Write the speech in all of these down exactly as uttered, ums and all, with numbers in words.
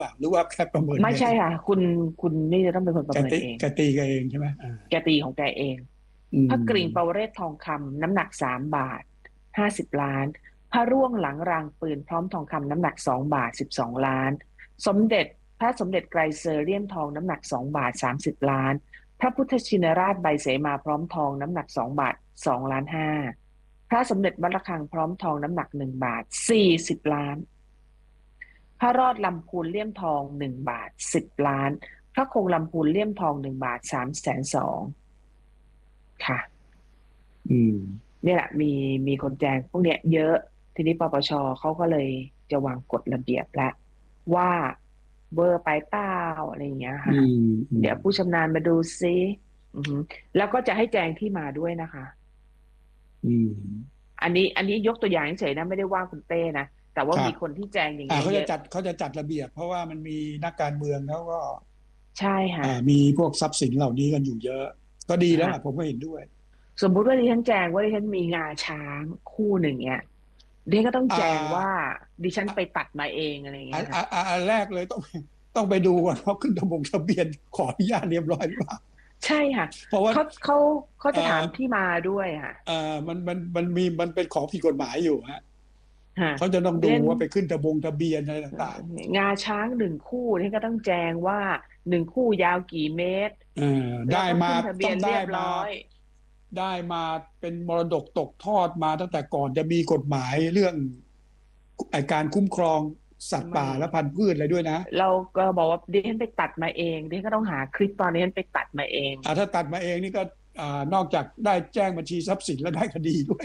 เปล่าหรือว่าแค่ประเมินไม่เองใช่ค่ะคุณคุณนี่จะต้องเป็นคนปแกติระเมินเองแกตีกันเองใช่ไหมอ่าแกตีของแกเองอืพระกริ่งปวมเรศทองคำน้ำหนักสามบาทห้าสิบล้านพระร่วงหลังรางปืนพร้อมทองคำน้ำหนักสองบาทสิบสองล้านสมเด็จพระสมเด็จไกรเซอร์เลี่ยมทองน้ำหนักสองบาทสามสิบล้านพระพุทธชินราชใบเสมาพร้อมทองน้ำหนักสองบาทสองล้านห้าพระสมเด็จวัดระฆังพร้อมทองน้ำหนักหนึ่งบาทสี่สิบล้านพระรอดลำพูนเลี่ยมทองหนึ่งบาทสิบล้านพระคงลำพูนเลี่ยมทองหนึ่งบาทสามแสนสองค่ะอืมเนี่ยแหละมีมีคนแจ้งพวกเนี้ยเยอะทีนี้ปปชเขาก็เลยจะวางกฎระเบียบแล้วว่าเบอร์ไปเปล่าอะไรอย่างเงี้ยอืค่ะมอืมเดี๋ยวผู้ชำนาญมาดูซิอือหือแล้วก็จะให้แจ้งที่มาด้วยนะคะอืมอันนี้อันนี้ยกตัวอย่างเฉยๆนะไม่ได้ว่าคุณเต้นะแต่ว่าครับมีคนที่แจ้งอย่างอ่าเงี้ยเยอะเขาจะจัดเขาจะจัดระเบียบเพราะว่ามันมีนักการเมืองเขาก็ใช่อ่าค่ะมีพวกทรัพย์สินเหล่านี้กันอยู่เยอะก็ดีแล้วค่ะล่ะผมก็เห็นด้วยสมมุติว่าดิฉันแจ้งว่าดิฉันมีงาช้างคู่หนึ่งเนี้ยดิฉันก็ต้องอ่แจ้งว่าาดิฉันไปตัดมาเองอะไรอย่างอันเงี้ยค่ะอันอันอันแรกเลยต้องต้องไปดูก่อนเขาขึ้นทะบงทะเบียนขออนุญาตเรียบร้อยหรือเปล่าใช่ค่ะเพราะว่าเขาเขาเขาเอ่จะถามอที่มาด้วยค่ะเอ่อมันมันมันมีมันเป็นของผิดกฎหมายอยู่ฮะค่ะเขาจะต้องดูเด่นว่าไปขึ้นทะบงทะเบียนอะไรต่างงาช้างหนึ่งคู่นี่ก็ต้องแจ้งว่าหนึ่งคู่ยาวกี่เมตรๆเอ่อได้มาแล้วก็ขึ้นทะต้เบียนองได้มาเรียบร้อยได้มาเป็นมรดกตกทอดมาตั้งแต่ก่อนจะมีกฎหมายเรื่องการคุ้มครองสัตว์ไม่ป่าและพันธุ์พืชอะไรด้วยนะเราก็บอกว่าดิฉันไปตัดมาเองดิฉันก็ต้องหาคลิปตอนนี้ฉันไปตัดมาเองอ่าถ้าตัดมาเองนี่ก็อ่านอกจากได้แจ้งบัญชีทรัพย์สินแล้วได้คดีด้วย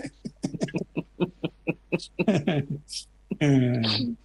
เออ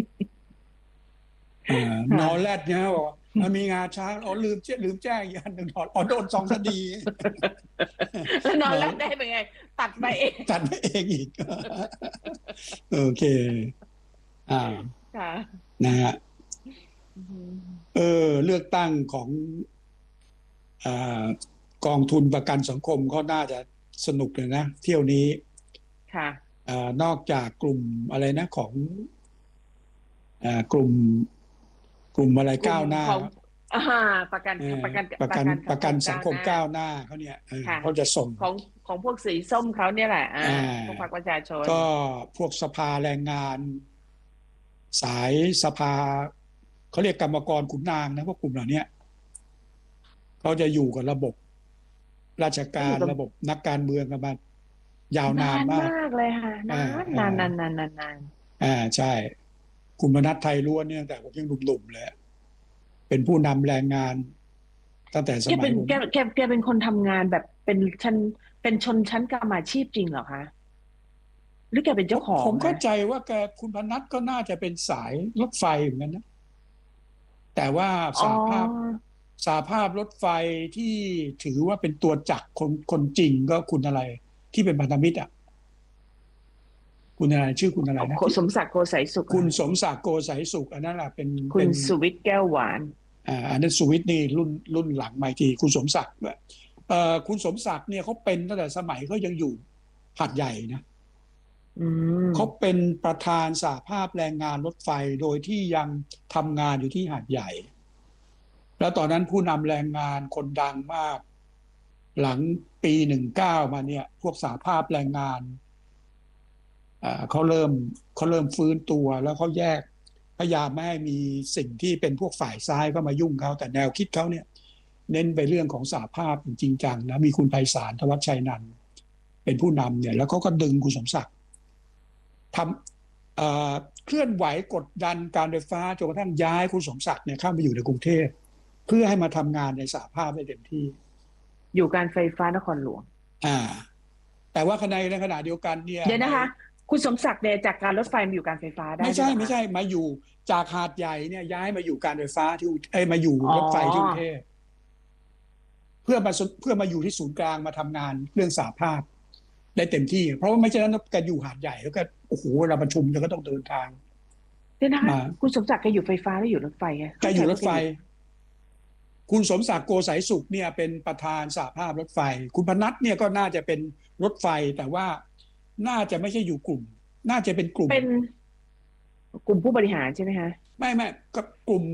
เออนอแรค่ะดเนี่ยบอกว่ามันมีงาช้างอ๋อลืมแจ้ลืมแจ้งอีกอันหนึ่งอ๋อโดนสองคดีแล้วนอนอนแล้วได้เป็นไงตัดมาเองจัดมาเองอีกโอเคอ่าค่ะนะฮะอืมเออเลือกตั้งของอ่ากองทุนประกันสังคมเขาน่าจะสนุกเลยนะเที่ยวนี้ค่ะอ่านอกจากกลุ่มอะไรนะของอ่ากลุ่มกลุ่มอะไรกลุ่มก้าวหน้าของอ่าประกันเออประกันประกันประกันสัประกันงคมสังคมก้าวหน้าก้าวหน้าเขาเนี่ยเออค่ะเขาจะส่งของของพวกสีส้มเขาเนี่ยแหละอ่าอ่พวกพรรคาประชาชนก็พวกสภาแรงงานสายสภาเขาเรียกกรรมกรขุนนางนะพวกกลุ่มเหล่านี้เขาจะอยู่กับระบบราชการก็อยู่กับระบบนักการเมืองกันมายาวนานนานมากมากเลยค่ะอ่านานอ่านานนานนานนานนานอ่าใช่ คุณมนัสไทยล้วนเนี่ยตั้งแต่ผมยังหนุ่มๆเลยเป็นผู้นำแรงงานตั้งแต่สแกเป็นมัยผมแกแกแกเป็นคนทำงานแบบเป็นชั้นเป็นชนชั้นกรรมาชีพจริงเหรอคะหรือแกเป็นผมเจ้าของคะผมเข้าใจว่าแกคุณพนัสก็น่าจะเป็นสายรถไฟเหมือนกันนะแต่ว่าอ๋อสาภาพสาภาพรถไฟที่ถือว่าเป็นตัวจักรคนคนจริงก็คุณอะไรที่เป็นพันธมิตรอ่ะคุณอะไรชื่อคุณอะไรนะที่สมศักดิ์โกไสยสุขคุณอะสมศักดิ์โกไสยสุขอันนั้นแหละเป็นคุณเป็นสุวิทย์แก้วหวานอ่าอันนั้นสุวิทย์นี่รุ่นรุ่นหลังมาอีกทีคุณสมศักดิ์ด้วยเอ่อคุณสมศักดิ์เนี่ยเขาเป็นตั้งแต่สมัยเขายังอยู่หาดใหญ่นะอืมเขาเป็นประธานสหภาพแรงงานรถไฟโดยที่ยังทำงานอยู่ที่หาดใหญ่ แล้วตอนนั้นผู้นำแรงงานคนดังมากหลังปีหนึ่งเก้ามาเนี่ยพวกสหภาพแรงงานเขาเริ่มเขาเริ่มฟื้นตัวแล้วเขาแยกพยายามไม่ให้มีสิ่งที่เป็นพวกฝ่ายซ้ายเข้ามายุ่งเขาแต่แนวคิดเขาเนี่ยเน้นไปเรื่องของสหภาพจริงจังนะมีคุณไพศาลธวัชชัยนันท์เป็นผู้นำเนี่ยแล้วเขาก็ดึงคุณสมศักดิ์ ทำเคลื่อนไหวกดดันการไฟฟ้าจนกระทั่งย้ายคุณสมศักดิ์เนี่ยเข้ามาอยู่ในกรุงเทพเพื่อให้มาทำงานในสหภาพได้เต็มที่อยู่การไฟฟ้านครหลวงอ่าแต่ว่าขณะในขณะเดียวกันเนี่ยในเดี๋ยวนะคะคุณสมศักดิ์เนี่ยจากการรถไฟมาอยู่การไฟฟ้าได้ไม่ใช่ไม่ด้วยเหรอคะใช่มาอยู่จากหาดใหญ่เนี่ยย้ายมาอยู่การไฟฟ้าที่เอ้ยมาอยู่อ๋อรถไฟที่กรุงเทพเพื่อมาเพื่อมาอยู่ที่ศูนย์กลางมาทำงานเรื่องสหภาพได้เต็มที่เพราะว่าไม่ใช่นั้นการอยู่หาดใหญ่แล้วก็โอ้โหเราประชุมแล้วก็ต้องเดินทางเดี๋ยวนะคะมาคุณสมศักดิ์แกอยู่ไฟฟ้าแล้วอยู่รถไฟไงแกเข้าใจอยู่รถไฟว่าแกอยู่คุณสมศักดิ์โกไสยสุขเนี่ยเป็นประธานสหภาพรถไฟคุณพนัทเนี่ยก็น่าจะเป็นรถไฟแต่ว่าน่าจะไม่ใช่อยู่กลุ่มน่าจะเป็นกลุ่มเป็นกลุ่มผู้บริหารใช่ไหมคะไม่ไม่ก็กลุ่ม